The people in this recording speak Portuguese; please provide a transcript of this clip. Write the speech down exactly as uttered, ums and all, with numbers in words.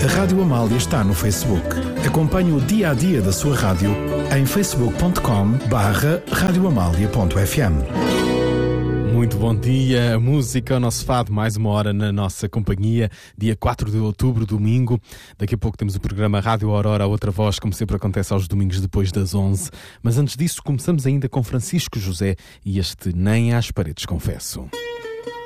A Rádio Amália está no Facebook. Acompanhe o dia a dia da sua rádio em facebook ponto com barra rádio amália ponto f m. Muito bom dia, a música, o nosso fado, mais uma hora na nossa companhia, dia quatro de outubro, domingo. Daqui a pouco temos o programa Rádio Aurora, a outra voz, como sempre acontece aos domingos depois das onze. Mas antes disso, começamos ainda com Francisco José e este Nem às Paredes Confesso.